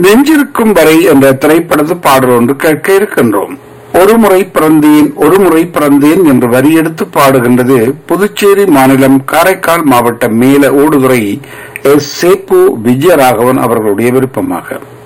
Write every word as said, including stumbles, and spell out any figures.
நெஞ்சிருக்கும் வரை என்ற திரைப்படத்து பாடல் ஒன்று கேட்க இருக்கின்றோம். ஒரு முறை பிறந்தேன் ஒரு முறை பிறந்தேன் என்று வரியெடுத்து பாடுகின்றது புதுச்சேரி மாநிலம் காரைக்கால் மாவட்டம் மேல ஓடுதுறை எஸ் சேப்பு விஜயராகவன் அவர்களுடைய விருப்பமாக.